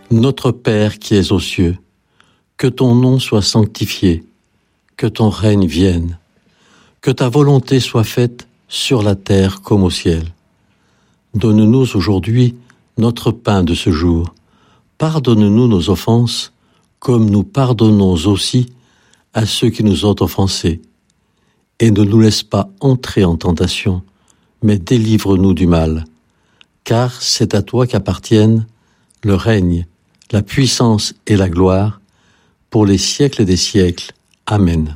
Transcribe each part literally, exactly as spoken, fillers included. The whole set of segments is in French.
Notre Père qui es aux cieux, que ton nom soit sanctifié, que ton règne vienne, que ta volonté soit faite sur la terre comme au ciel. Donne-nous aujourd'hui notre pain de ce jour. Pardonne-nous nos offenses, comme nous pardonnons aussi à ceux qui nous ont offensés. Et ne nous laisse pas entrer en tentation, mais délivre-nous du mal. Car c'est à toi qu'appartiennent le règne, la puissance et la gloire, pour les siècles des siècles. Amen.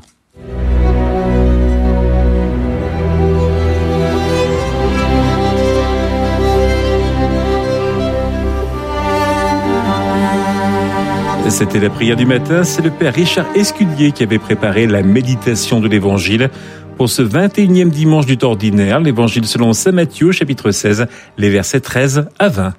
C'était la prière du matin, c'est le Père Richard Escudier qui avait préparé la méditation de l'Évangile pour ce vingt et unième dimanche du temps ordinaire, l'Évangile selon saint Matthieu, chapitre seize, les versets treize à vingt.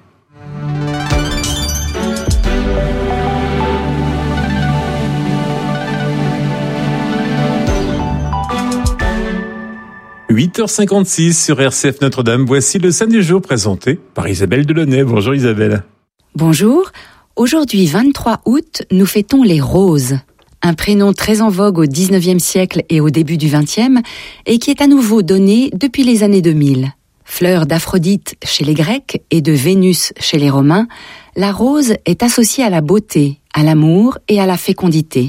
huit heures cinquante-six sur R C F Notre-Dame, voici le Saint du jour présenté par Isabelle Delaunay. Bonjour Isabelle. Bonjour. Aujourd'hui, vingt-trois août, nous fêtons les roses. Un prénom très en vogue au dix-neuvième siècle et au début du vingtième, et qui est à nouveau donné depuis les années deux mille. Fleur d'Aphrodite chez les Grecs et de Vénus chez les Romains, la rose est associée à la beauté, à l'amour et à la fécondité.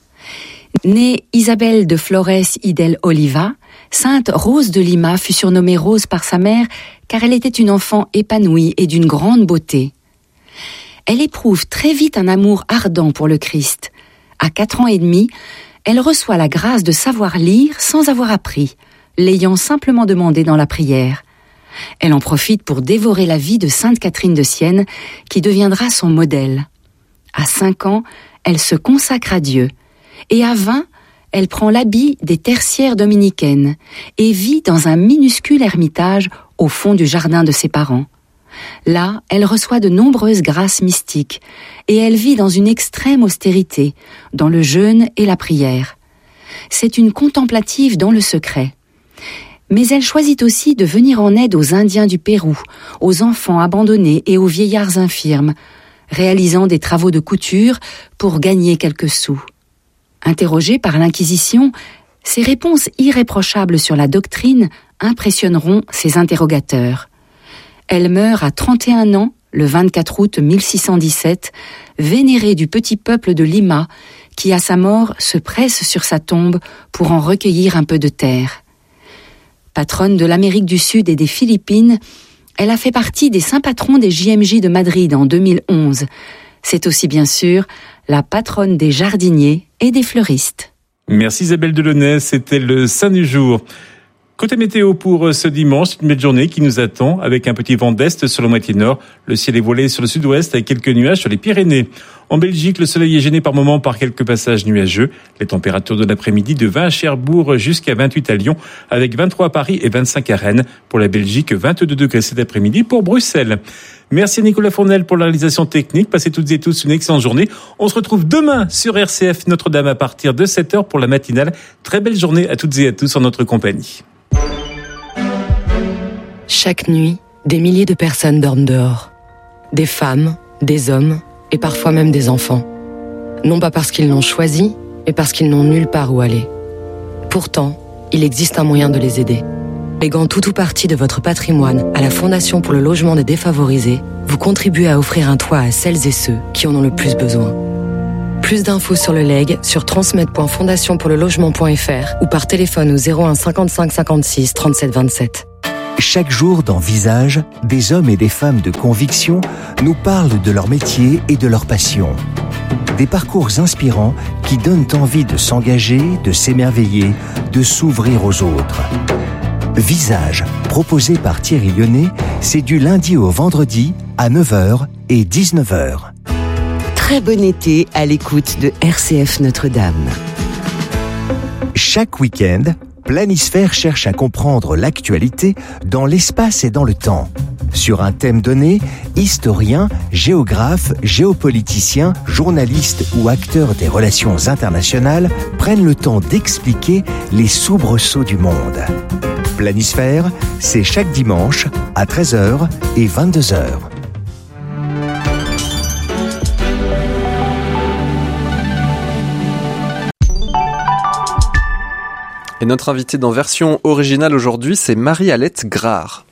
Née Isabelle de Flores y del Oliva, Sainte Rose de Lima fut surnommée Rose par sa mère car elle était une enfant épanouie et d'une grande beauté. Elle éprouve très vite un amour ardent pour le Christ. À quatre ans et demi, elle reçoit la grâce de savoir lire sans avoir appris, l'ayant simplement demandé dans la prière. Elle en profite pour dévorer la vie de Sainte Catherine de Sienne, qui deviendra son modèle. À cinq ans, elle se consacre à Dieu. Et à vingt, elle prend l'habit des tertiaires dominicaines et vit dans un minuscule ermitage au fond du jardin de ses parents. Là, elle reçoit de nombreuses grâces mystiques et elle vit dans une extrême austérité, dans le jeûne et la prière. C'est une contemplative dans le secret. Mais elle choisit aussi de venir en aide aux Indiens du Pérou, aux enfants abandonnés et aux vieillards infirmes, réalisant des travaux de couture pour gagner quelques sous. Interrogée par l'Inquisition, ses réponses irréprochables sur la doctrine impressionneront ses interrogateurs. Elle meurt à trente et un ans, le vingt-quatre août mille six cent dix-sept, vénérée du petit peuple de Lima, qui à sa mort se presse sur sa tombe pour en recueillir un peu de terre. Patronne de l'Amérique du Sud et des Philippines, elle a fait partie des saints patrons des J M J de Madrid en deux mille onze. C'est aussi bien sûr la patronne des jardiniers et des fleuristes. Merci Isabelle Delaunay, c'était le Saint du jour. Côté météo pour ce dimanche, une belle journée qui nous attend avec un petit vent d'est sur la moitié nord. Le ciel est voilé sur le sud-ouest avec quelques nuages sur les Pyrénées. En Belgique, le soleil est gêné par moments par quelques passages nuageux. Les températures de l'après-midi de vingt à Cherbourg jusqu'à vingt-huit à Lyon, avec vingt-trois à Paris et vingt-cinq à Rennes. Pour la Belgique, vingt-deux degrés cet après-midi pour Bruxelles. Merci à Nicolas Fournel pour la réalisation technique. Passez toutes et tous une excellente journée. On se retrouve demain sur R C F Notre-Dame à partir de sept heures pour la matinale. Très belle journée à toutes et à tous en notre compagnie. Chaque nuit, des milliers de personnes dorment dehors. Des femmes, des hommes et parfois même des enfants. Non pas parce qu'ils l'ont choisi, mais parce qu'ils n'ont nulle part où aller. Pourtant, il existe un moyen de les aider. Léguant tout ou partie de votre patrimoine à la Fondation pour le logement des défavorisés, vous contribuez à offrir un toit à celles et ceux qui en ont le plus besoin. Plus d'infos sur le legs sur transmettre point fondation pour le logement point f r ou par téléphone au zéro un cinquante-cinq cinquante-six trente-sept vingt-sept. Chaque jour dans Visage, des hommes et des femmes de conviction nous parlent de leur métier et de leur passion. Des parcours inspirants qui donnent envie de s'engager, de s'émerveiller, de s'ouvrir aux autres. Visage, proposé par Thierry Lyonnais, c'est du lundi au vendredi à neuf heures et dix-neuf heures. Très bon été à l'écoute de R C F Notre-Dame. Chaque week-end, Planisphère cherche à comprendre l'actualité dans l'espace et dans le temps. Sur un thème donné, historiens, géographes, géopoliticiens, journalistes ou acteurs des relations internationales prennent le temps d'expliquer les soubresauts du monde. Planisphère, c'est chaque dimanche à treize heures et vingt-deux heures. Et notre invitée dans version originale aujourd'hui, c'est Marie-Alette Grard.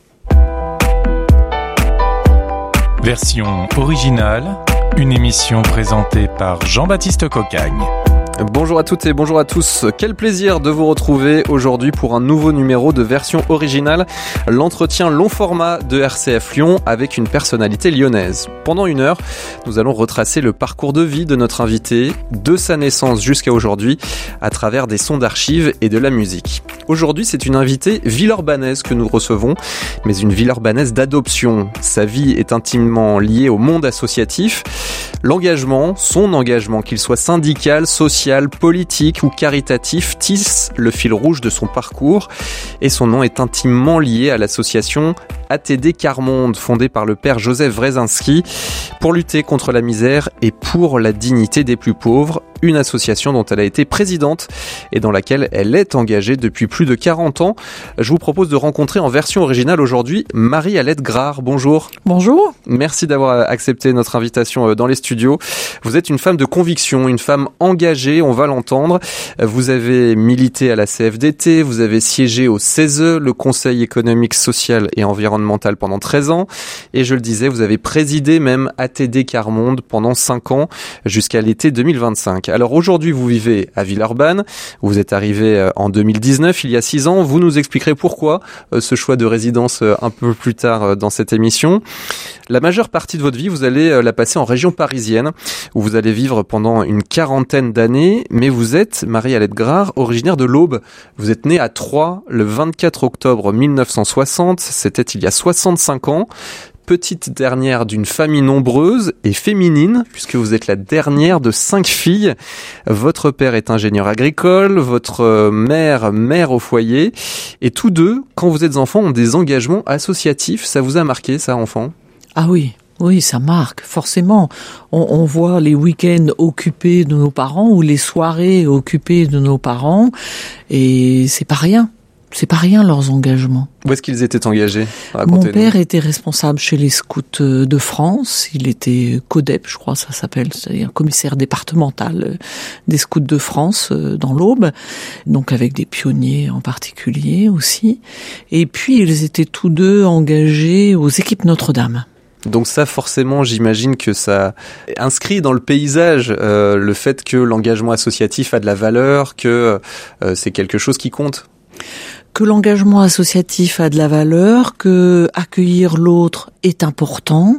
Version originale, une émission présentée par Jean-Baptiste Cocagne. Bonjour à toutes et bonjour à tous. Quel plaisir de vous retrouver aujourd'hui pour un nouveau numéro de version originale, l'entretien long format de R C F Lyon avec une personnalité lyonnaise. Pendant une heure, nous allons retracer le parcours de vie de notre invité, de sa naissance jusqu'à aujourd'hui, à travers des sons d'archives et de la musique. Aujourd'hui, c'est une invitée villeurbannaise que nous recevons, mais une villeurbannaise d'adoption. Sa vie est intimement liée au monde associatif. L'engagement, son engagement, qu'il soit syndical, social, politique ou caritatif, tisse le fil rouge de son parcours et son nom est intimement lié à l'association A T D Quart Monde, fondée par le père Joseph Wrezinski pour lutter contre la misère et pour la dignité des plus pauvres, une association dont elle a été présidente et dans laquelle elle est engagée depuis plus de quarante ans. Je vous propose de rencontrer en version originale aujourd'hui Marie-Alette Grard. Bonjour. Bonjour. Merci d'avoir accepté notre invitation dans les studios. Vous êtes une femme de conviction, une femme engagée, on va l'entendre. Vous avez milité à la C F D T, vous avez siégé au C E S E, le Conseil économique, social et environnemental pendant treize ans. Et je le disais, vous avez présidé même A T D Quart Monde pendant cinq ans jusqu'à l'été deux mille vingt-cinq. Alors aujourd'hui, vous vivez à Villeurbanne. Vous êtes arrivé en deux mille dix-neuf, il y a six ans. Vous nous expliquerez pourquoi ce choix de résidence un peu plus tard dans cette émission. La majeure partie de votre vie, vous allez la passer en région parisienne, où vous allez vivre pendant une quarantaine d'années. Mais vous êtes, Marie-Alette Grard, originaire de l'Aube. Vous êtes née à Troyes le vingt-quatre octobre mille neuf cent soixante. C'était il y a soixante-cinq ans. Petite dernière d'une famille nombreuse et féminine, puisque vous êtes la dernière de cinq filles. Votre père est ingénieur agricole, votre mère, mère au foyer. Et tous deux, quand vous êtes enfants, ont des engagements associatifs. Ça vous a marqué, ça, enfant ? Ah oui, oui, ça marque, forcément. On, on voit les week-ends occupés de nos parents ou les soirées occupées de nos parents. Et c'est pas rien. C'est pas rien leurs engagements. Où est-ce qu'ils étaient engagés ? Mon père était responsable chez les scouts de France. Il était CODEP, je crois ça s'appelle, c'est-à-dire commissaire départemental des scouts de France dans l'Aube. Donc avec des pionniers en particulier aussi. Et puis ils étaient tous deux engagés aux équipes Notre-Dame. Donc ça, forcément, j'imagine que ça inscrit dans le paysage euh, le fait que l'engagement associatif a de la valeur, que euh, c'est quelque chose qui compte. Que l'engagement associatif a de la valeur, que accueillir l'autre est important,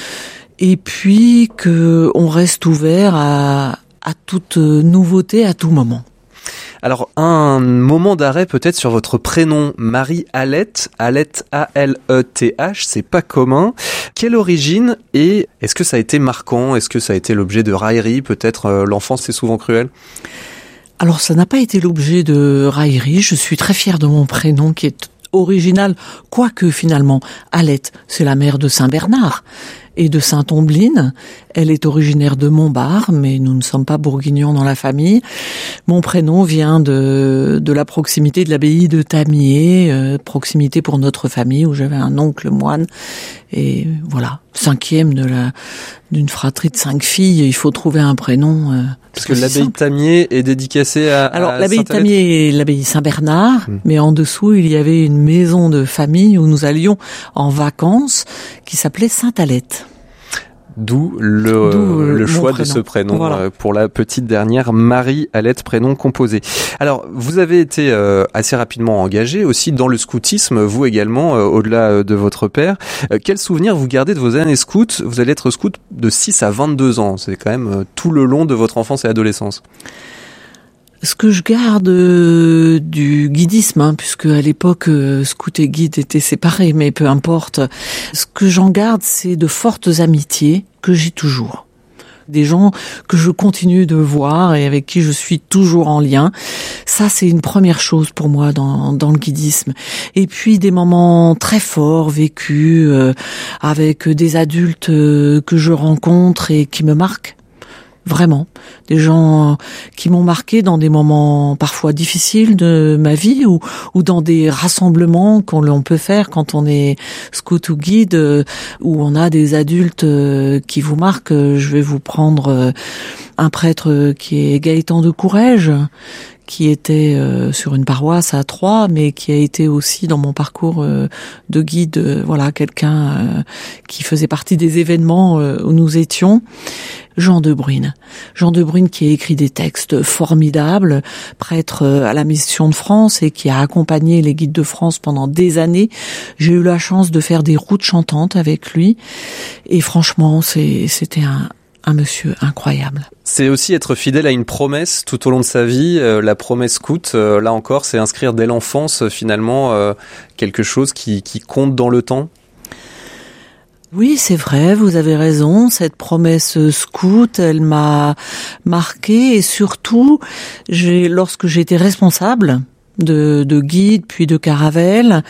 et puis que on reste ouvert à, à toute nouveauté à tout moment. Alors, un moment d'arrêt peut-être sur votre prénom, Marie-Alette, Alette A L E T H, c'est pas commun. Quelle origine et est-ce que ça a été marquant ? Est-ce que ça a été l'objet de railleries ? Peut-être euh, l'enfance c'est souvent cruel ? Alors ça n'a pas été l'objet de raillerie, je suis très fière de mon prénom qui est original, quoique finalement Alette, c'est la mère de Saint-Bernard et de Saint-Ombline. Elle est originaire de Montbard, mais nous ne sommes pas bourguignons dans la famille. Mon prénom vient de de la proximité de l'abbaye de Tamier, euh, proximité pour notre famille où j'avais un oncle moine. Et voilà, cinquième de la d'une fratrie de cinq filles, il faut trouver un prénom. Euh, Parce que l'abbaye de Tamier est dédicacée à Alors à l'abbaye de Tamier est l'abbaye Saint-Bernard, mmh. mais en dessous il y avait une maison de famille où nous allions en vacances qui s'appelait Sainte-Alette. D'où le, D'où le choix de ce prénom voilà. pour la petite dernière Marie-Alette, prénom composé. Alors, vous avez été euh, assez rapidement engagée aussi dans le scoutisme, vous également, euh, au-delà de votre père. Euh, quel souvenir vous gardez de vos années scout ? Vous allez être scout de six à vingt-deux ans, c'est quand même euh, tout le long de votre enfance et adolescence. Ce que je garde euh, du guidisme, hein, puisque à l'époque euh, scout et guide étaient séparés, mais peu importe. Ce que j'en garde, c'est de fortes amitiés que j'ai toujours. Des gens que je continue de voir et avec qui je suis toujours en lien. Ça, c'est une première chose pour moi dans, dans le guidisme. Et puis des moments très forts vécus euh, avec des adultes euh, que je rencontre et qui me marquent. Vraiment, des gens qui m'ont marqué dans des moments parfois difficiles de ma vie ou ou dans des rassemblements qu'on l'on peut faire quand on est scout ou guide où on a des adultes qui vous marquent. Je vais vous prendre un prêtre qui est Gaëtan de Courrèges, qui était euh, sur une paroisse à Troyes, mais qui a été aussi dans mon parcours euh, de guide, euh, voilà, quelqu'un euh, qui faisait partie des événements euh, où nous étions. Jean de Bruyne. Jean de Bruyne qui a écrit des textes formidables, prêtre à la Mission de France et qui a accompagné les guides de France pendant des années. J'ai eu la chance de faire des routes chantantes avec lui et franchement, c'est, c'était un, un monsieur incroyable. C'est aussi être fidèle à une promesse tout au long de sa vie. Euh, la promesse scout, euh, là encore, c'est inscrire dès l'enfance finalement euh, quelque chose qui, qui compte dans le temps. Oui, c'est vrai, vous avez raison. Cette promesse scout, elle m'a marquée et surtout, j'ai, lorsque j'étais responsable de, de guide puis de caravelle,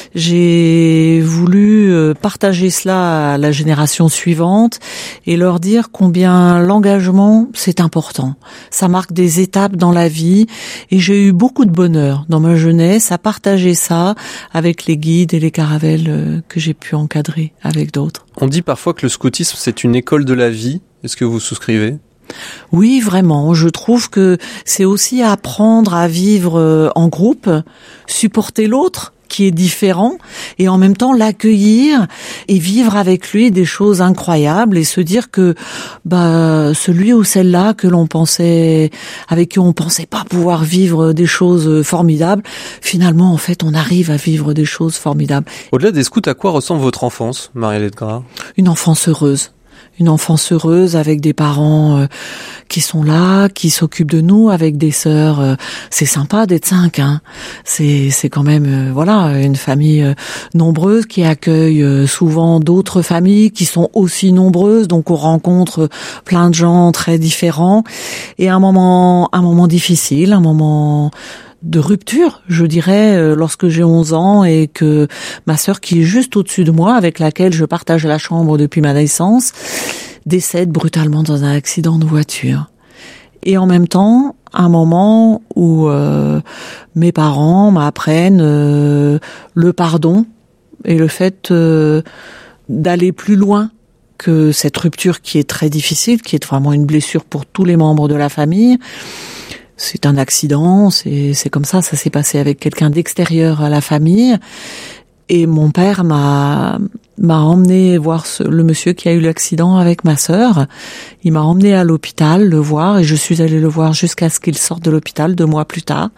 j'ai voulu partager cela à la génération suivante et leur dire combien l'engagement c'est important. Ça marque des étapes dans la vie et j'ai eu beaucoup de bonheur dans ma jeunesse à partager ça avec les guides et les caravelles que j'ai pu encadrer avec d'autres. On dit parfois que le scoutisme c'est une école de la vie. Est-ce que vous souscrivez ? Oui, vraiment. Je trouve que c'est aussi apprendre à vivre en groupe, supporter l'autre qui est différent et en même temps l'accueillir et vivre avec lui des choses incroyables et se dire que bah celui ou celle-là que l'on pensait avec qui on pensait pas pouvoir vivre des choses formidables, finalement en fait on arrive à vivre des choses formidables. Au-delà des scouts, à quoi ressemble votre enfance, Marielle Gras ? Une enfance heureuse. Une enfance heureuse avec des parents euh, qui sont là, qui s'occupent de nous, avec des sœurs. Euh, c'est sympa d'être cinq, hein. C'est c'est quand même euh, voilà une famille euh, nombreuse qui accueille euh, souvent d'autres familles qui sont aussi nombreuses. Donc on rencontre plein de gens très différents et un moment un moment difficile, un moment de rupture, je dirais, lorsque j'ai onze ans et que ma sœur qui est juste au-dessus de moi, avec laquelle je partage la chambre depuis ma naissance, décède brutalement dans un accident de voiture. Et en même temps, un moment où euh, mes parents m'apprennent euh, le pardon et le fait euh, d'aller plus loin que cette rupture qui est très difficile, qui est vraiment une blessure pour tous les membres de la famille. C'est un accident, c'est, c'est comme ça, ça s'est passé avec quelqu'un d'extérieur à la famille. Et mon père m'a, m'a emmené voir ce, le monsieur qui a eu l'accident avec ma sœur. Il m'a emmené à l'hôpital le voir et je suis allée le voir jusqu'à ce qu'il sorte de l'hôpital deux mois plus tard.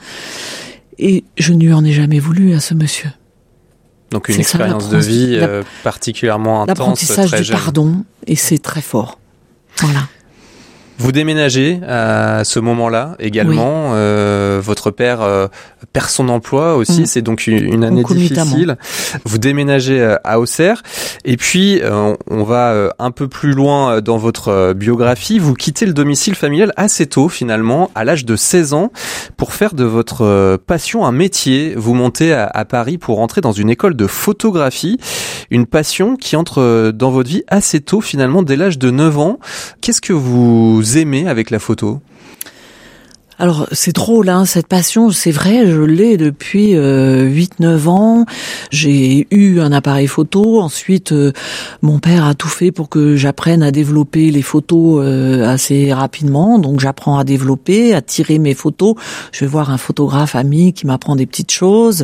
Et je ne lui en ai jamais voulu à ce monsieur. Donc une c'est expérience ça, de vie euh, particulièrement intense, l'apprentissage très du jeune. Pardon, et c'est très fort. Voilà. Vous déménagez à ce moment-là également. Oui. Euh, votre père euh, perd son emploi aussi. Mmh. C'est donc une, une année difficile. Vous déménagez à Auxerre. Et puis, euh, on va euh, un peu plus loin dans votre euh, biographie. Vous quittez le domicile familial assez tôt, finalement, à l'âge de seize ans, pour faire de votre euh, passion un métier. Vous montez à, à Paris pour entrer dans une école de photographie. Une passion qui entre dans votre vie assez tôt, finalement, dès l'âge de neuf ans. Qu'est-ce que vous aimez avec la photo ? Alors, c'est drôle, hein, cette passion, c'est vrai, je l'ai depuis euh, huit neuf ans. J'ai eu un appareil photo. Ensuite, euh, mon père a tout fait pour que j'apprenne à développer les photos euh, assez rapidement. Donc, j'apprends à développer, à tirer mes photos. Je vais voir un photographe ami qui m'apprend des petites choses.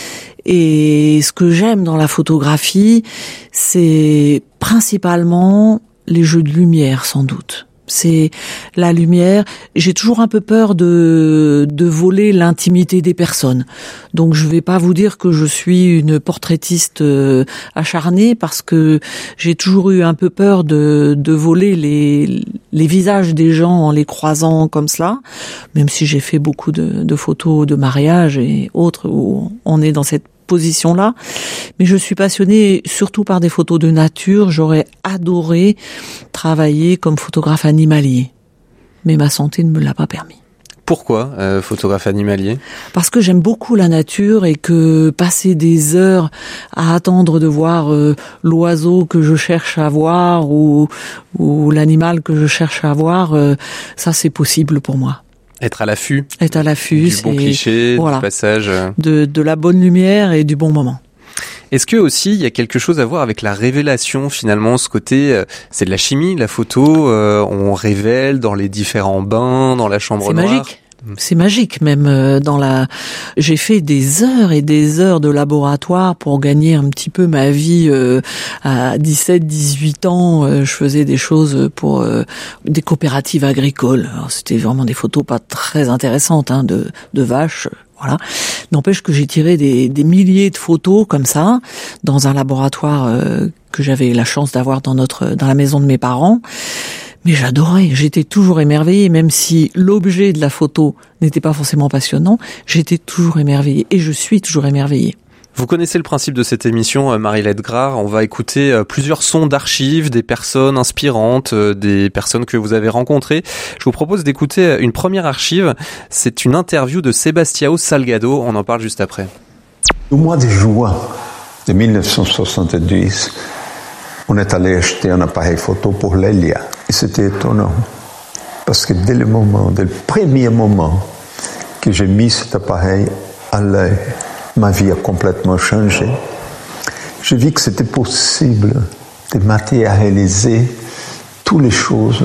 Et ce que j'aime dans la photographie, c'est principalement les jeux de lumière, sans doute. C'est la lumière. J'ai toujours un peu peur de de voler l'intimité des personnes. Donc je vais pas vous dire que je suis une portraitiste acharnée parce que j'ai toujours eu un peu peur de de voler les les visages des gens en les croisant comme cela. Même si j'ai fait beaucoup de de photos de mariage et autres où on est dans cette position-là, mais je suis passionnée surtout par des photos de nature. J'aurais adoré travailler comme photographe animalier, mais ma santé ne me l'a pas permis. Pourquoi euh, photographe animalier ? Parce que j'aime beaucoup la nature et que passer des heures à attendre de voir euh, l'oiseau que je cherche à voir ou, ou l'animal que je cherche à voir, euh, ça c'est possible pour moi. Être à l'affût. Être à l'affût, du bon cliché, voilà, du passage. De, de la bonne lumière et du bon moment. Est-ce que aussi il y a quelque chose à voir avec la révélation finalement, ce côté, euh, c'est de la chimie, la photo, euh, on révèle dans les différents bains, dans la chambre c'est noire. Magique. C'est magique même euh, dans la. J'ai fait des heures et des heures de laboratoire pour gagner un petit peu ma vie. Euh, à dix-sept, dix-huit ans, euh, je faisais des choses pour euh, des coopératives agricoles. Alors, c'était vraiment des photos pas très intéressantes hein, de, de vaches. Voilà. N'empêche que j'ai tiré des, des milliers de photos comme ça dans un laboratoire euh, que j'avais la chance d'avoir dans notre dans la maison de mes parents. Mais j'adorais, j'étais toujours émerveillée, même si l'objet de la photo n'était pas forcément passionnant, j'étais toujours émerveillée et je suis toujours émerveillée. Vous connaissez le principe de cette émission, Marie-Laide Grard. On va écouter plusieurs sons d'archives, des personnes inspirantes, des personnes que vous avez rencontrées. Je vous propose d'écouter une première archive. C'est une interview de Sebastião Salgado. On en parle juste après. Au mois de juin de dix-neuf cent soixante-dix, on est allé acheter un appareil photo pour Lélia. Et c'était étonnant. Parce que dès le moment, dès le premier moment que j'ai mis cet appareil à l'œil, ma vie a complètement changé. J'ai vu que c'était possible de matérialiser toutes les choses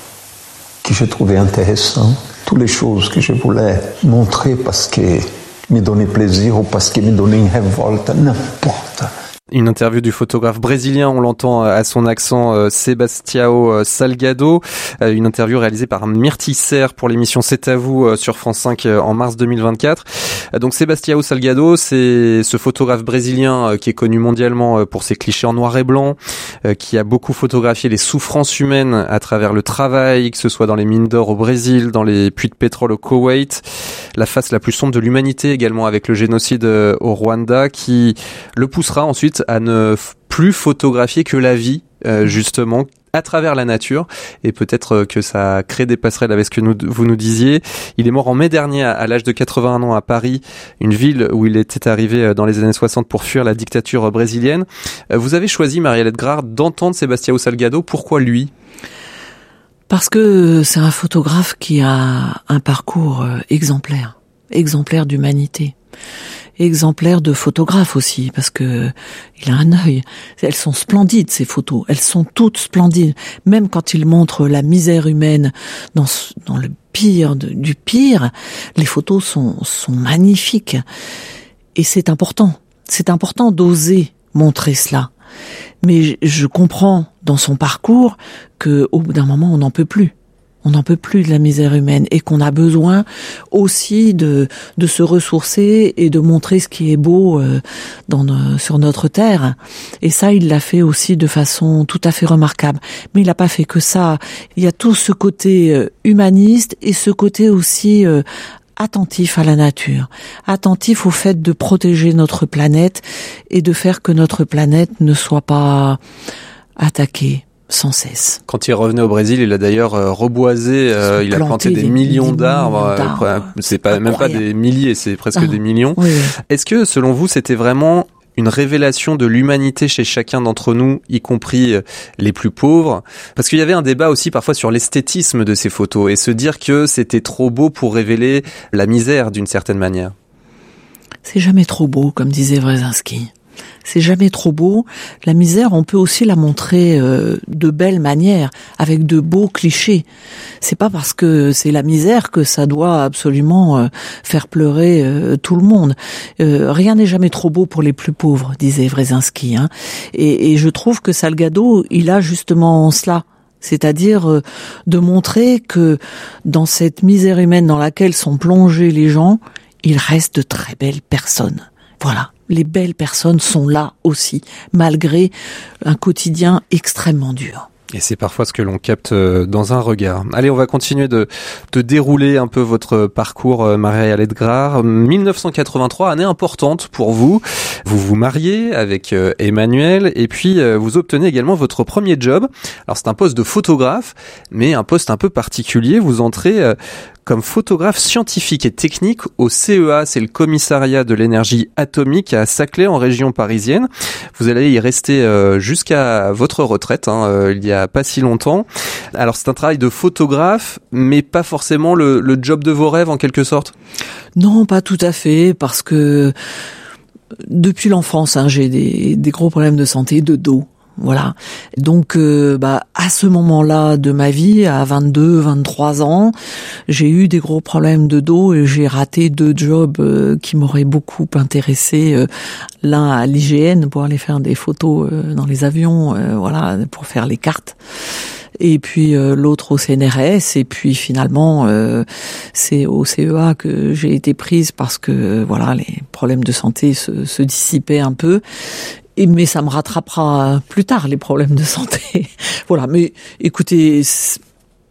que je trouvais intéressantes, toutes les choses que je voulais montrer parce qu'elles me donnaient plaisir ou parce qu'elles me donnaient une révolte, n'importe. Une interview du photographe brésilien, on l'entend à son accent, Sebastião Salgado. Une interview réalisée par Myrtille Serre pour l'émission C'est à vous sur France cinq en mars deux mille vingt-quatre. Donc Sebastião Salgado, c'est ce photographe brésilien qui est connu mondialement pour ses clichés en noir et blanc, qui a beaucoup photographié les souffrances humaines à travers le travail, que ce soit dans les mines d'or au Brésil, dans les puits de pétrole au Koweït, la face la plus sombre de l'humanité également avec le génocide au Rwanda, qui le poussera ensuite à ne plus photographier que la vie, euh, justement, à travers la nature, et peut-être que ça crée des passerelles avec ce que nous, vous nous disiez. Il est mort en mai dernier à, à l'âge de quatre-vingt-un ans à Paris, une ville où il était arrivé dans les années soixante pour fuir la dictature brésilienne. Vous avez choisi, Marie-Laide Grard, d'entendre Sebastião Salgado. Pourquoi lui ? Parce que c'est un photographe qui a un parcours exemplaire, exemplaire d'humanité. Exemplaire de photographe aussi, parce que il a un œil. Elles sont splendides, ces photos. Elles sont toutes splendides. Même quand il montre la misère humaine dans, dans le pire de, du pire, les photos sont, sont magnifiques. Et c'est important. C'est important d'oser montrer cela. Mais je, je comprends dans son parcours que au bout d'un moment, on n'en peut plus. On n'en peut plus de la misère humaine et qu'on a besoin aussi de de se ressourcer et de montrer ce qui est beau euh, dans nos, sur notre terre. Et ça, il l'a fait aussi de façon tout à fait remarquable. Mais il n'a pas fait que ça. Il y a tout ce côté euh, humaniste et ce côté aussi euh, attentif à la nature, attentif au fait de protéger notre planète et de faire que notre planète ne soit pas attaquée sans cesse. Quand il revenait au Brésil, il a d'ailleurs euh, reboisé, euh, il a planté des, des millions des d'arbres. d'arbres. Euh, c'est pas incroyable. Même pas des milliers, c'est presque ah, des millions. Oui, oui. Est-ce que, selon vous, c'était vraiment une révélation de l'humanité chez chacun d'entre nous, y compris les plus pauvres? Parce qu'il y avait un débat aussi parfois sur l'esthétisme de ces photos et se dire que c'était trop beau pour révéler la misère d'une certaine manière. C'est jamais trop beau, comme disait Wresinski. C'est jamais trop beau. La misère, on peut aussi la montrer euh, de belles manières, avec de beaux clichés. C'est pas parce que c'est la misère que ça doit absolument euh, faire pleurer euh, tout le monde. Euh, rien n'est jamais trop beau pour les plus pauvres, disait Wresinski. Hein. Et, et je trouve que Salgado, il a justement cela. C'est-à-dire euh, de montrer que dans cette misère humaine dans laquelle sont plongés les gens, il reste de très belles personnes. Voilà. Les belles personnes sont là aussi, malgré un quotidien extrêmement dur. Et c'est parfois ce que l'on capte dans un regard. Allez, on va continuer de, de dérouler un peu votre parcours, Marie-Laide Grard. dix-neuf cent quatre-vingt-trois, année importante pour vous. Vous vous mariez avec Emmanuel et puis vous obtenez également votre premier job. Alors c'est un poste de photographe, mais un poste un peu particulier. Vous entrez comme photographe scientifique et technique au C E A, c'est le commissariat de l'énergie atomique à Saclay en région parisienne. Vous allez y rester euh, jusqu'à votre retraite, hein, euh, il y a pas si longtemps. Alors c'est un travail de photographe, mais pas forcément le, le job de vos rêves en quelque sorte? Non, pas tout à fait, parce que depuis l'enfance, hein, j'ai des, des gros problèmes de santé, de dos. Voilà. Donc, euh, bah, à ce moment-là de ma vie, à vingt-deux, vingt-trois ans, j'ai eu des gros problèmes de dos et j'ai raté deux jobs euh, qui m'auraient beaucoup intéressé. Euh, l'un à l'I G N pour aller faire des photos euh, dans les avions, euh, voilà, pour faire les cartes. Et puis euh, l'autre au C N R S, et puis finalement euh, c'est au C E A que j'ai été prise parce que euh, voilà, les problèmes de santé se, se dissipaient un peu. Et, mais ça me rattrapera plus tard, les problèmes de santé. Voilà, mais écoutez, ce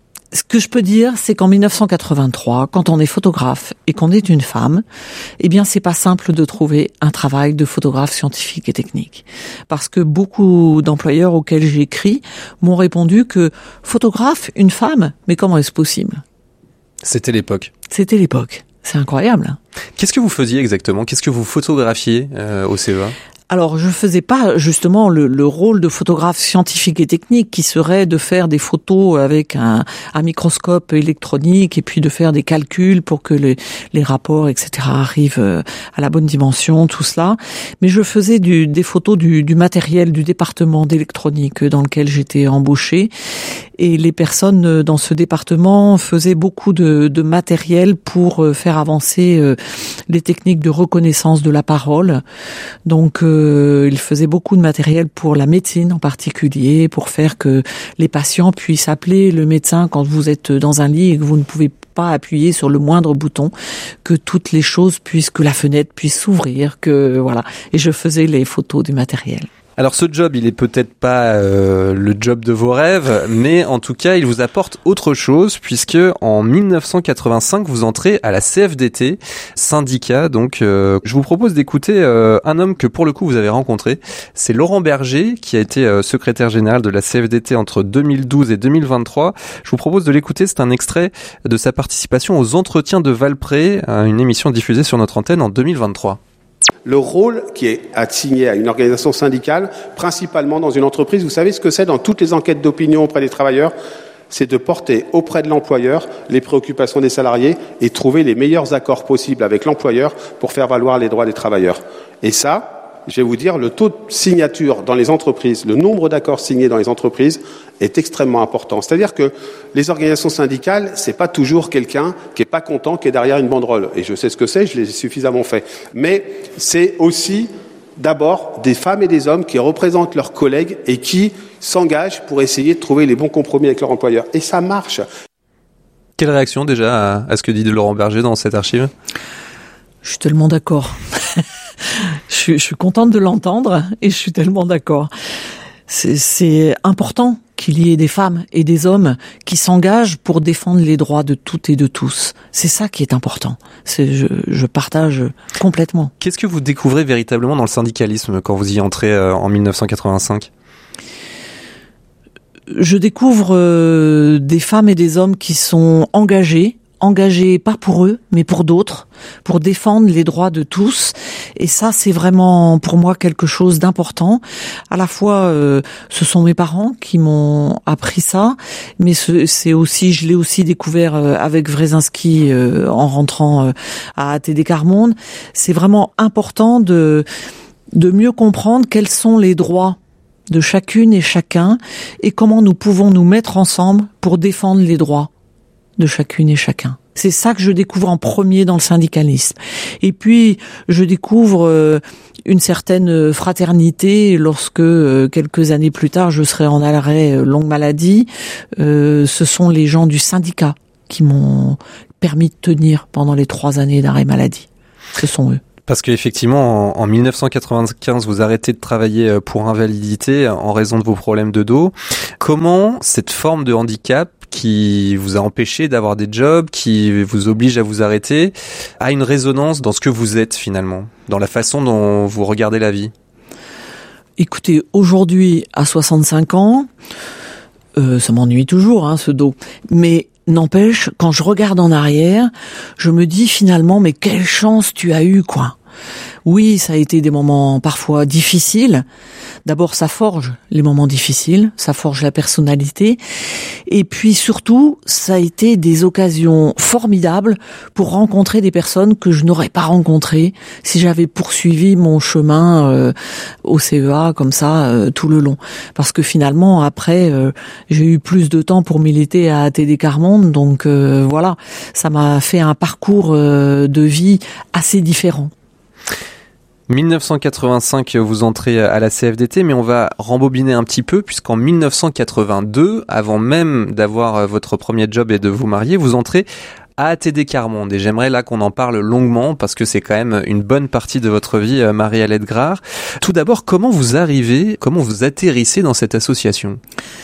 que je peux dire, c'est qu'en dix-neuf cent quatre-vingt-trois, quand on est photographe et qu'on est une femme, eh bien, c'est pas simple de trouver un travail de photographe scientifique et technique. Parce que beaucoup d'employeurs auxquels j'écris m'ont répondu que photographe, une femme, mais comment est-ce possible? C'était l'époque. C'était l'époque. C'est incroyable. Qu'est-ce que vous faisiez exactement? Qu'est-ce que vous photographiez euh, au C E A? Alors, je faisais pas justement le, le rôle de photographe scientifique et technique qui serait de faire des photos avec un, un microscope électronique et puis de faire des calculs pour que les, les rapports, et cetera arrivent à la bonne dimension, tout cela. Mais je faisais du, des photos du, du matériel du département d'électronique dans lequel j'étais embauchée. Et les personnes dans ce département faisaient beaucoup de, de matériel pour faire avancer les techniques de reconnaissance de la parole. Donc, euh, ils faisaient beaucoup de matériel pour la médecine en particulier, pour faire que les patients puissent appeler le médecin quand vous êtes dans un lit et que vous ne pouvez pas appuyer sur le moindre bouton, que toutes les choses puissent, que la fenêtre puisse s'ouvrir, que voilà. Et je faisais les photos du matériel. Alors ce job, il est peut-être pas euh, le job de vos rêves, mais en tout cas, il vous apporte autre chose, puisque en dix-neuf cent quatre-vingt-cinq, vous entrez à la C F D T, syndicat. Donc, euh, je vous propose d'écouter euh, un homme que pour le coup vous avez rencontré. C'est Laurent Berger, qui a été euh, secrétaire général de la C F D T entre deux mille douze et deux mille vingt-trois. Je vous propose de l'écouter. C'est un extrait de sa participation aux Entretiens de Valpré, une émission diffusée sur notre antenne en deux mille vingt-trois. Le rôle qui est assigné à une organisation syndicale, principalement dans une entreprise, vous savez ce que c'est dans toutes les enquêtes d'opinion auprès des travailleurs, c'est de porter auprès de l'employeur les préoccupations des salariés et trouver les meilleurs accords possibles avec l'employeur pour faire valoir les droits des travailleurs. Et ça, je vais vous dire, le taux de signature dans les entreprises, le nombre d'accords signés dans les entreprises est extrêmement important. C'est-à-dire que les organisations syndicales, c'est pas toujours quelqu'un qui est pas content, qui est derrière une banderole. Et je sais ce que c'est, je l'ai suffisamment fait. Mais c'est aussi d'abord des femmes et des hommes qui représentent leurs collègues et qui s'engagent pour essayer de trouver les bons compromis avec leur employeur. Et ça marche. Quelle réaction déjà à, à ce que dit Laurent Berger dans cette archive? Je suis tellement d'accord. je, suis, je suis contente de l'entendre et je suis tellement d'accord. C'est, c'est important qu'il y ait des femmes et des hommes qui s'engagent pour défendre les droits de toutes et de tous. C'est ça qui est important. C'est, je, je partage complètement. Qu'est-ce que vous découvrez véritablement dans le syndicalisme quand vous y entrez euh, en dix-neuf cent quatre-vingt-cinq ? Je découvre euh, des femmes et des hommes qui sont engagés, engagés pas pour eux, mais pour d'autres, pour défendre les droits de tous. Et ça, c'est vraiment pour moi quelque chose d'important. À la fois, euh, ce sont mes parents qui m'ont appris ça, mais ce, c'est aussi, je l'ai aussi découvert euh, avec Wresinski euh, en rentrant euh, à A T D Quart Monde. C'est vraiment important de de mieux comprendre quels sont les droits de chacune et chacun et comment nous pouvons nous mettre ensemble pour défendre les droits de chacune et chacun. C'est ça que je découvre en premier dans le syndicalisme. Et puis, je découvre euh, une certaine fraternité lorsque, euh, quelques années plus tard, je serai en arrêt euh, longue maladie. Euh, ce sont les gens du syndicat qui m'ont permis de tenir pendant les trois années d'arrêt maladie. Ce sont eux. Parce qu'effectivement, en, en dix-neuf cent quatre-vingt-quinze, vous arrêtez de travailler pour invalidité en raison de vos problèmes de dos. Comment cette forme de handicap qui vous a empêché d'avoir des jobs, qui vous oblige à vous arrêter, a une résonance dans ce que vous êtes finalement, dans la façon dont vous regardez la vie? Écoutez, aujourd'hui, à soixante-cinq ans, euh, ça m'ennuie toujours, hein, ce dos. Mais n'empêche, quand je regarde en arrière, je me dis finalement, mais quelle chance tu as eu, quoi. oui, ça a été des moments parfois difficiles. D'abord, ça forge les moments difficiles, ça forge la personnalité. Et puis surtout, ça a été des occasions formidables pour rencontrer des personnes que je n'aurais pas rencontrées si j'avais poursuivi mon chemin euh, au C E A comme ça euh, tout le long. Parce que finalement, après, euh, j'ai eu plus de temps pour militer à A T D Quart Monde. Donc euh, voilà, ça m'a fait un parcours euh, de vie assez différent. dix-neuf cent quatre-vingt-cinq, vous entrez à la C F D T, mais on va rembobiner un petit peu, puisqu'en dix-neuf cent quatre-vingt-deux, avant même d'avoir votre premier job et de vous marier, vous entrez à A T D Quart Monde. Et j'aimerais là qu'on en parle longuement, parce que c'est quand même une bonne partie de votre vie, Marie-Alette Grard. Tout d'abord, comment vous arrivez, comment vous atterrissez dans cette association ?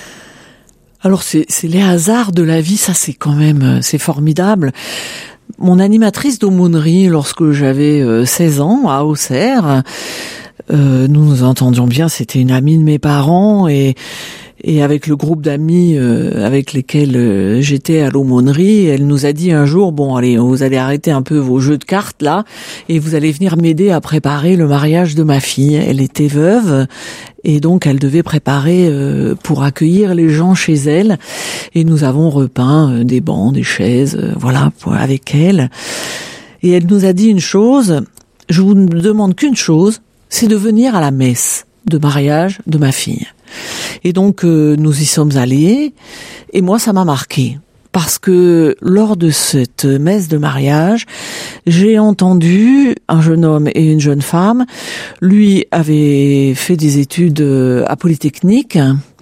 Alors c'est, c'est les hasards de la vie, ça c'est quand même, c'est formidable. Mon animatrice d'aumônerie, lorsque j'avais seize ans, à Auxerre, euh, nous nous entendions bien, c'était une amie de mes parents, et et avec le groupe d'amis euh, avec lesquels euh, j'étais à l'aumônerie, elle nous a dit un jour, bon allez, vous allez arrêter un peu vos jeux de cartes là, et vous allez venir m'aider à préparer le mariage de ma fille. Elle était veuve, et donc elle devait préparer euh, pour accueillir les gens chez elle, et nous avons repeint euh, des bancs, des chaises, euh, voilà, pour, avec elle. Et elle nous a dit une chose, je vous ne demande qu'une chose, c'est de venir à la messe de mariage de ma fille. Et donc euh, nous y sommes allés, et moi ça m'a marqué, parce que lors de cette messe de mariage, j'ai entendu un jeune homme et une jeune femme. Lui avait fait des études à Polytechnique,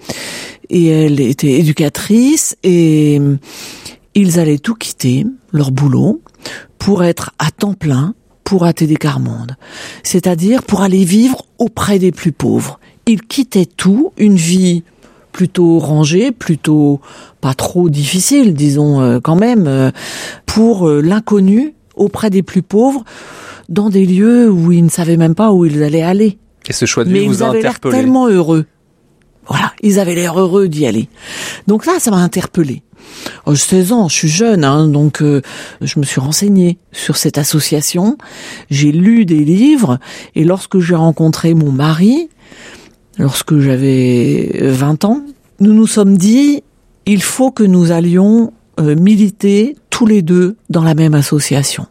et elle était éducatrice, et ils allaient tout quitter, leur boulot, pour être à temps plein pour A T D Quart Monde, c'est-à-dire pour aller vivre auprès des plus pauvres. Ils quittaient tout, une vie plutôt rangée, plutôt pas trop difficile, disons euh, quand même, euh, pour euh, l'inconnu auprès des plus pauvres, dans des lieux où ils ne savaient même pas où ils allaient aller. Et ce choix de vie vous a interpellé. Mais ils avaient l'air tellement heureux. Voilà, ils avaient l'air heureux d'y aller. Donc là, ça m'a interpellée. Oh, j'ai seize ans, je suis jeune, hein, donc euh, je me suis renseignée sur cette association. J'ai lu des livres, et lorsque j'ai rencontré mon mari, lorsque j'avais vingt ans, nous nous sommes dit, il faut que nous allions euh, militer tous les deux dans la même association.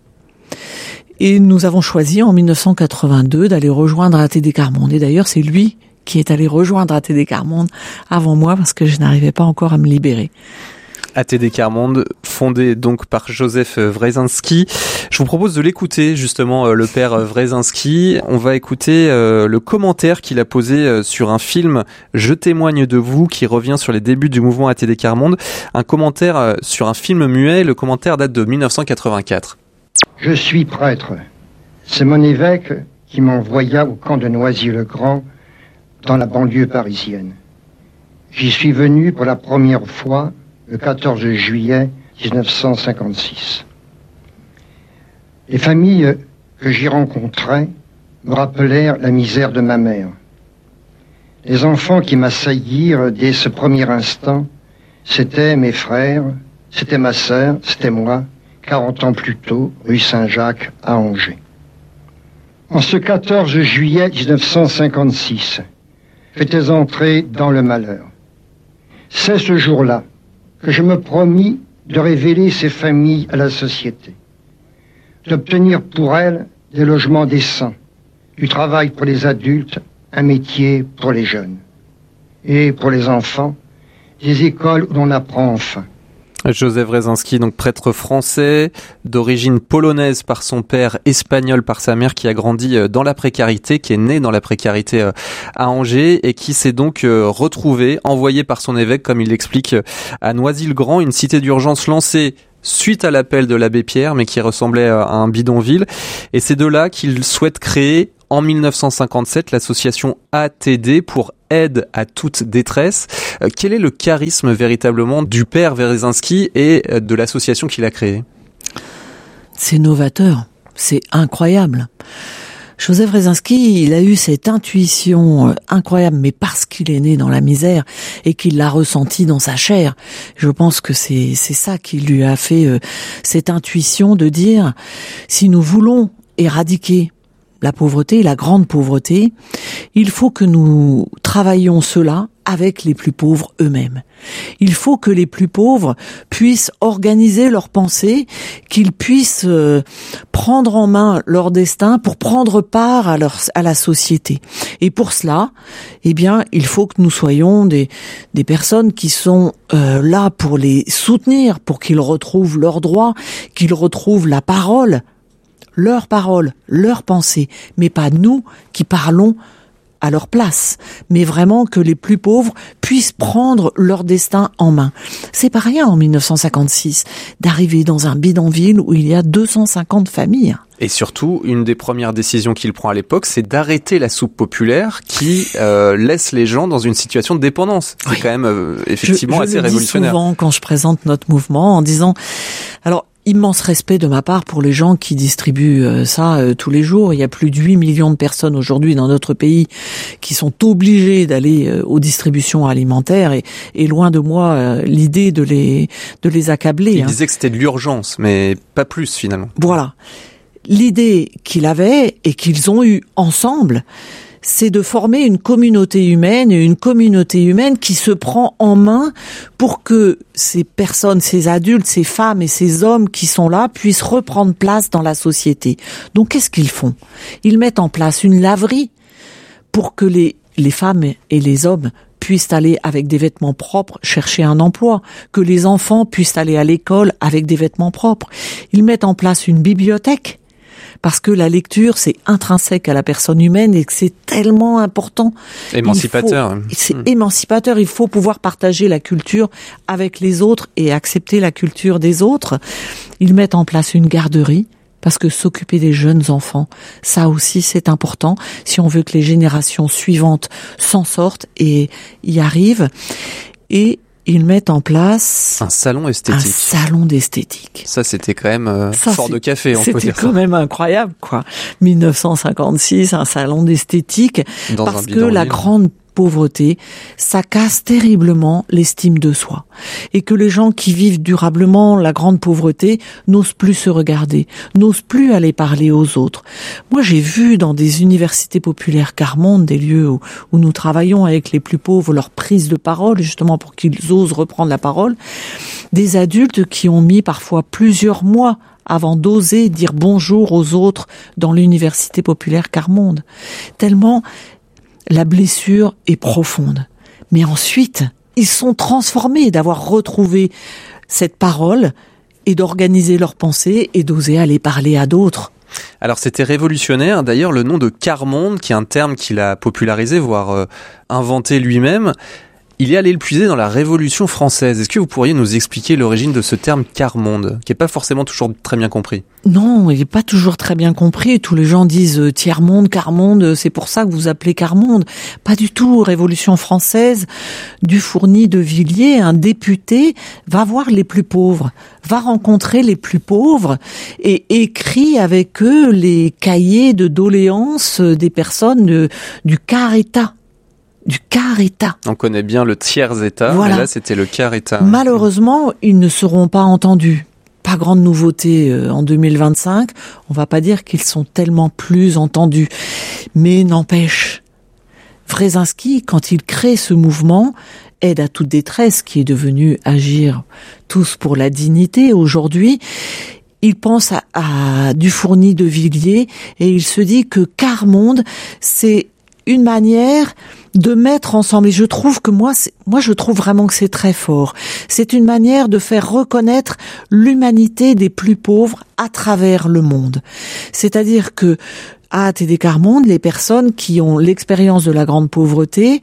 Et nous avons choisi en dix-neuf cent quatre-vingt-deux d'aller rejoindre A T D Quart Monde. Et d'ailleurs, c'est lui qui est allé rejoindre A T D Quart Monde avant moi, parce que je n'arrivais pas encore à me libérer. A T D Quart Monde, fondé donc par Joseph Wrezinski. Je vous propose de l'écouter, justement, le père Wrezinski. On va écouter euh, le commentaire qu'il a posé sur un film « Je témoigne de vous » qui revient sur les débuts du mouvement A T D Quart Monde. Un commentaire sur un film muet. Le commentaire date de dix-neuf cent quatre-vingt-quatre. Je suis prêtre. C'est mon évêque qui m'envoya au camp de Noisy-le-Grand dans la banlieue parisienne. J'y suis venu pour la première fois le quatorze juillet dix-neuf cent cinquante-six. Les familles que j'y rencontrais me rappelèrent la misère de ma mère. Les enfants qui m'assaillirent dès ce premier instant, c'étaient mes frères, c'était ma sœur, c'était moi, quarante ans plus tôt, rue Saint-Jacques, à Angers. En ce quatorze juillet dix-neuf cent cinquante-six, j'étais entré dans le malheur. C'est ce jour-là que je me promis de révéler ces familles à la société, d'obtenir pour elles des logements décents, du travail pour les adultes, un métier pour les jeunes, et pour les enfants, des écoles où l'on apprend enfin. Joseph Wrezinski, donc prêtre français, d'origine polonaise par son père, espagnol par sa mère, qui a grandi dans la précarité, qui est né dans la précarité à Angers, et qui s'est donc retrouvé, envoyé par son évêque, comme il l'explique, à Noisy-le-Grand, une cité d'urgence lancée suite à l'appel de l'abbé Pierre, mais qui ressemblait à un bidonville. Et c'est de là qu'il souhaite créer, en dix-neuf cent cinquante-sept, l'association A T D pour aide à toute détresse. Euh, quel est le charisme véritablement du père Wrezinski et euh, de l'association qu'il a créée ? C'est novateur, c'est incroyable. Joseph Wrezinski, il a eu cette intuition incroyable, mais parce qu'il est né dans la misère et qu'il l'a ressenti dans sa chair. Je pense que c'est c'est ça qui lui a fait euh, cette intuition de dire, si nous voulons éradiquer la pauvreté, la grande pauvreté, il faut que nous travaillions cela avec les plus pauvres eux-mêmes. Il faut que les plus pauvres puissent organiser leurs pensées, qu'ils puissent euh, prendre en main leur destin pour prendre part à, leur, à la société. Et pour cela, eh bien, il faut que nous soyons des, des personnes qui sont euh, là pour les soutenir, pour qu'ils retrouvent leurs droits, qu'ils retrouvent la parole, leur parole, leur pensée, mais pas nous qui parlons à leur place, mais vraiment que les plus pauvres puissent prendre leur destin en main. C'est pas rien en mille neuf cent cinquante-six d'arriver dans un bidonville où il y a deux cent cinquante familles. Et surtout, une des premières décisions qu'il prend à l'époque, c'est d'arrêter la soupe populaire qui euh, laisse les gens dans une situation de dépendance. C'est oui. quand même euh, effectivement je, je assez le révolutionnaire. Dis souvent quand je présente notre mouvement en disant, alors immense respect de ma part pour les gens qui distribuent euh, ça euh, tous les jours. Il y a plus de huit millions de personnes aujourd'hui dans notre pays qui sont obligées d'aller euh, aux distributions alimentaires et, et loin de moi euh, l'idée de les de les accabler. Il hein. disait que c'était de l'urgence, mais pas plus finalement. Voilà. L'idée qu'il avait et qu'ils ont eue ensemble, c'est de former une communauté humaine, une communauté humaine qui se prend en main pour que ces personnes, ces adultes, ces femmes et ces hommes qui sont là puissent reprendre place dans la société. Donc qu'est-ce qu'ils font ? Ils mettent en place une laverie pour que les, les femmes et les hommes puissent aller avec des vêtements propres chercher un emploi, que les enfants puissent aller à l'école avec des vêtements propres. Ils mettent en place une bibliothèque, parce que la lecture, c'est intrinsèque à la personne humaine et que c'est tellement important. Émancipateur. Il faut, c'est mmh. émancipateur. Il faut pouvoir partager la culture avec les autres et accepter la culture des autres. Ils mettent en place une garderie, parce que s'occuper des jeunes enfants, ça aussi c'est important si on veut que les générations suivantes s'en sortent et y arrivent. Et ils mettent en place un salon esthétique. Un salon d'esthétique. Ça, c'était quand même euh, ça, fort de café, on peut dire ça. C'était quand même incroyable, quoi. mille neuf cent cinquante-six, un salon d'esthétique, Dans parce que la grande pauvreté, ça casse terriblement l'estime de soi. Et que les gens qui vivent durablement la grande pauvreté n'osent plus se regarder, n'osent plus aller parler aux autres. Moi, j'ai vu dans des universités populaires Carmonde, des lieux où, où nous travaillons avec les plus pauvres, leur prise de parole, justement pour qu'ils osent reprendre la parole, des adultes qui ont mis parfois plusieurs mois avant d'oser dire bonjour aux autres dans l'université populaire Carmonde. Tellement la blessure est profonde. Mais ensuite, ils sont transformés d'avoir retrouvé cette parole et d'organiser leurs pensées et d'oser aller parler à d'autres. Alors c'était révolutionnaire, d'ailleurs le nom de Carmonde, qui est un terme qu'il a popularisé, voire euh, inventé lui-même, il est allé le puiser dans la Révolution française. Est-ce que vous pourriez nous expliquer l'origine de ce terme quart-monde, qui n'est pas forcément toujours très bien compris ? Non, il n'est pas toujours très bien compris. Tous les gens disent euh, tiers-monde, quart-monde, c'est pour ça que vous appelez quart-monde. Pas du tout. Révolution française, Dufourny de Villiers, un député, va voir les plus pauvres, va rencontrer les plus pauvres et écrit avec eux les cahiers de doléances des personnes de, du quart-État. Du quart-État. On connaît bien le tiers-État, voilà. Mais là c'était le quart-État. Malheureusement, ils ne seront pas entendus. Pas grande nouveauté en deux mille vingt-cinq, on va pas dire qu'ils sont tellement plus entendus. Mais n'empêche, Wresinski, quand il crée ce mouvement, Aide à toute détresse, qui est devenu Agir tous pour la dignité aujourd'hui, il pense à, à Dufourny de Villiers et il se dit que Quart-Monde, c'est une manière de mettre ensemble, et je trouve que moi, c'est, moi je trouve vraiment que c'est très fort. C'est une manière de faire reconnaître l'humanité des plus pauvres à travers le monde. C'est-à-dire que à T D Quart-Monde, les personnes qui ont l'expérience de la grande pauvreté,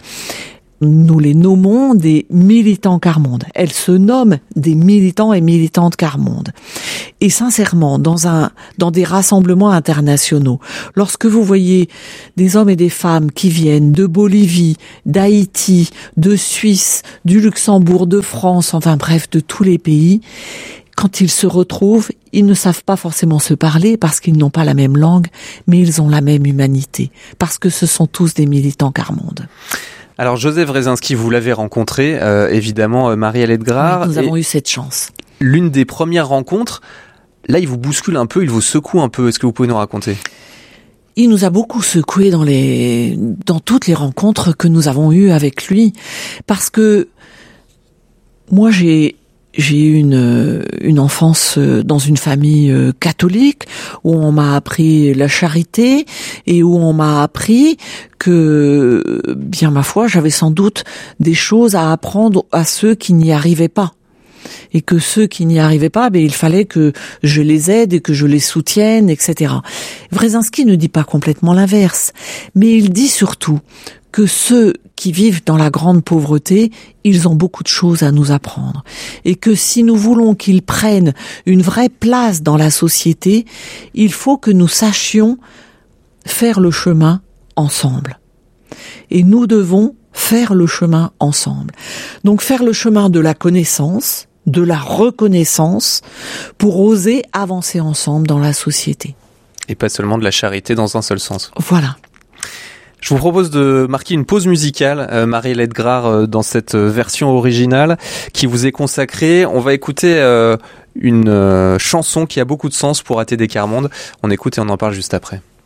nous les nommons des militants Quart-Monde. Elles se nomment des militants et militantes Quart-Monde. Et sincèrement, dans un, dans des rassemblements internationaux, lorsque vous voyez des hommes et des femmes qui viennent de Bolivie, d'Haïti, de Suisse, du Luxembourg, de France, enfin bref, de tous les pays, quand ils se retrouvent, ils ne savent pas forcément se parler parce qu'ils n'ont pas la même langue, mais ils ont la même humanité, parce que ce sont tous des militants Quart-Monde. Alors Joseph Wresinski, vous l'avez rencontré, euh, évidemment, euh, Marie-Hélène Edgrar. Oui, nous avons eu cette chance. L'une des premières rencontres, là il vous bouscule un peu, il vous secoue un peu, est-ce que vous pouvez nous raconter ? il nous a beaucoup secoué dans les, dans toutes les rencontres que nous avons eues avec lui, parce que moi j'ai J'ai eu une, une enfance dans une famille catholique où on m'a appris la charité et où on m'a appris que, bien ma foi, j'avais sans doute des choses à apprendre à ceux qui n'y arrivaient pas. Et que ceux qui n'y arrivaient pas, ben, il fallait que je les aide et que je les soutienne, et cetera. Wresinski ne dit pas complètement l'inverse, mais il dit surtout que ceux qui vivent dans la grande pauvreté, ils ont beaucoup de choses à nous apprendre. Et que si nous voulons qu'ils prennent une vraie place dans la société, il faut que nous sachions faire le chemin ensemble. Et nous devons faire le chemin ensemble. Donc faire le chemin de la connaissance, de la reconnaissance, pour oser avancer ensemble dans la société. Et pas seulement de la charité dans un seul sens. Voilà. Je vous propose de marquer une pause musicale, euh, Marie Ledgrar, euh, dans cette version originale qui vous est consacrée. On va écouter euh, une euh, chanson qui a beaucoup de sens pour A T D Quart Monde. On écoute et on en parle juste après.